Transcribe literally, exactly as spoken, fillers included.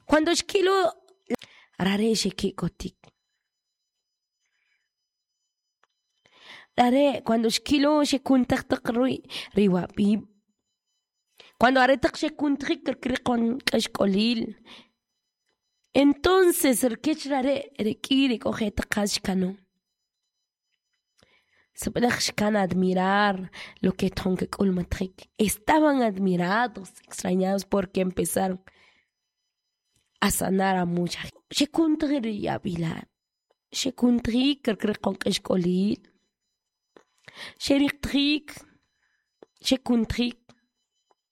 Cuando esquilo rare shekikotik. Rare cuando esquilo shekuntak takrui riwapi. Cuando aretak shekuntrik krikon kashkolil. Entonces el rare requiere coger takashkano. Se pueden admirar lo que Tonke Ulmatrik. Estaban admirados, extrañados porque empezaron a sanar a mucha gente. Se country Vila. Se country que con escolir. Se electric. Se country.